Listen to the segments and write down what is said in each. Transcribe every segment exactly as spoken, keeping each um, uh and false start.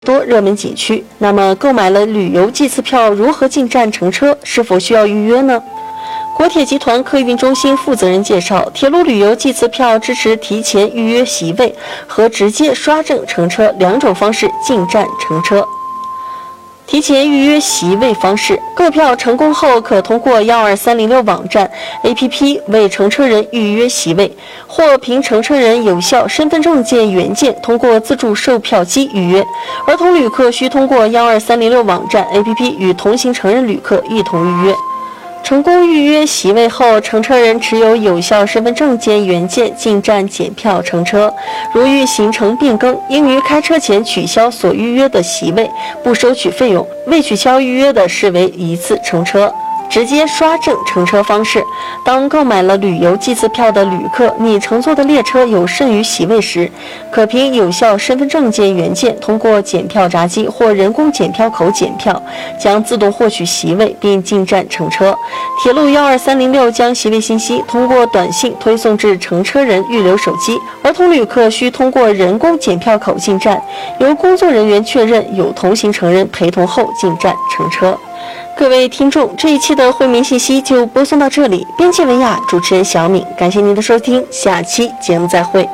多热门景区，那么购买了旅游季次票如何进站乘车？是否需要预约呢？国铁集团客运中心负责人介绍，铁路旅游季次票支持提前预约席位和直接刷证乘车两种方式进站乘车。提前预约席位方式，购票成功后可通过一二三零六网站 A P P 为乘车人预约席位，或凭乘车人有效身份证件原件通过自助售票机预约。儿童旅客需通过一二三零六网站 A P P 与同行成人旅客一同预约。成功预约席位后，乘车人持有有效身份证件原件进站检票乘车。如遇行程变更，应于开车前取消所预约的席位，不收取费用；未取消预约的，视为一次乘车。直接刷证乘车方式，当购买了旅游季次票的旅客，你乘坐的列车有剩余席位时，可凭有效身份证件原件通过检票闸机或人工检票口检票，将自动获取席位并进站乘车。铁路一二三零六将席位信息通过短信推送至乘车人预留手机。儿童旅客需通过人工检票口进站，由工作人员确认有同行成人陪同后进站乘车。各位听众，这一期的惠民信息就播送到这里。编辑文雅，主持人小敏，感谢您的收听，下期节目再会。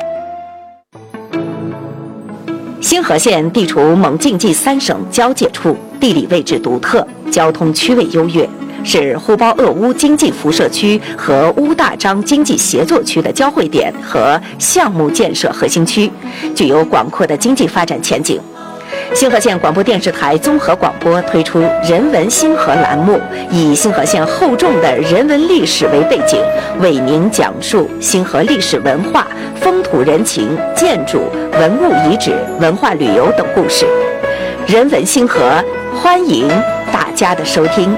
星河县地处蒙晋冀三省交界处，地理位置独特，交通区位优越，是呼包鄂乌经济辐射区和乌大章经济协作区的交汇点和项目建设核心区，具有广阔的经济发展前景。星河县广播电视台综合广播推出人文星河栏目，以星河县厚重的人文历史为背景，为您讲述星河历史文化、风土人情、建筑、文物遗址、文化旅游等故事。人文星河，欢迎大家的收听。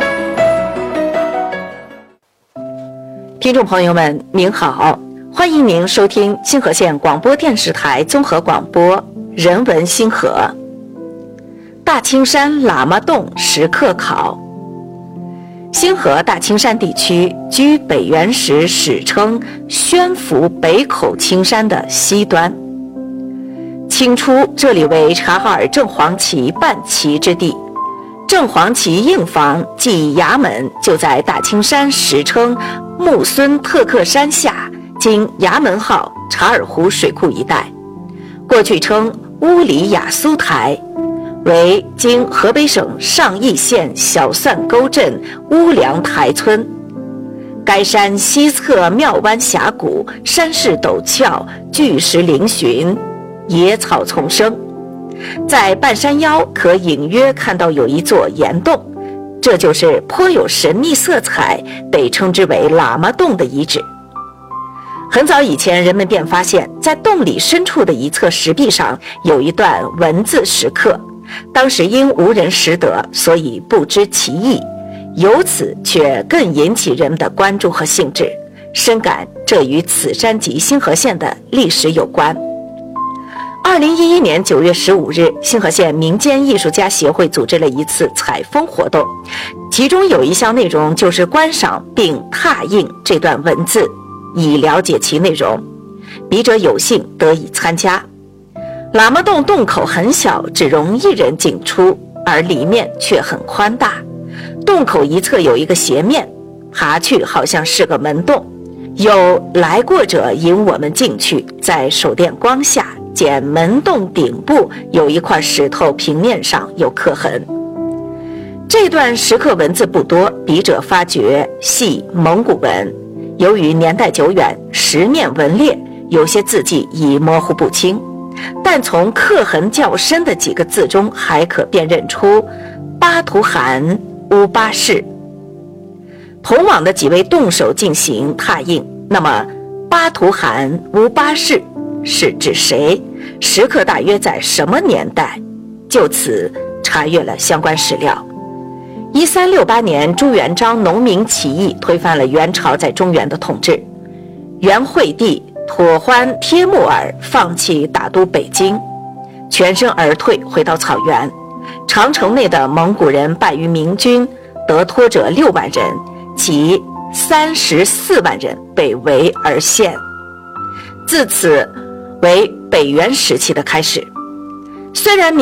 听众朋友们，您好，欢迎您收听星河县广播电视台综合广播人文星河。大青山喇嘛洞石刻考。星河大青山地区居北原石史称宣福北口青山的西端。清初这里为察哈尔正黄旗办旗之地，正黄旗硬房即衙门就在大青山史称木孙特克山下，今衙门号察尔湖水库一带，过去称乌里雅苏台，为今河北省上邑县小蒜沟镇乌梁台村。该山西侧庙湾峡谷，山势陡峭，巨石嶙峋，野草丛生。在半山腰可隐约看到有一座岩洞，这就是颇有神秘色彩，被称之为喇嘛洞的遗址。很早以前，人们便发现在洞里深处的一侧石壁上有一段文字石刻，当时因无人识得，所以不知其意，由此却更引起人们的关注和兴致，深感这与此山及星河县的历史有关。二零一一年九月十五日，星河县民间艺术家协会组织了一次采风活动，其中有一项内容就是观赏并拓印这段文字，以了解其内容。笔者有幸得以参加。喇嘛洞洞口很小，只容一人进出，而里面却很宽大。洞口一侧有一个斜面，爬去好像是个门洞。有来过者引我们进去，在手电光下见门洞顶部有一块石头，平面上有刻痕。这段石刻文字不多，笔者发觉系蒙古文，由于年代久远，石面纹裂，有些字迹已模糊不清，但从刻痕较深的几个字中还可辨认出巴图汗乌巴士。同往的几位动手进行拓印，那么巴图汗乌巴士是指谁？石刻大约在什么年代？就此查阅了相关史料。一三六八年，朱元璋农民起义推翻了元朝在中原的统治，元惠帝妥欢帖木儿放弃打都北京，全身而退，回到草原。长城内的蒙古人败于明军，得脱者六万人，其三十四万人被围而陷。自此为北元时期的开始。 虽然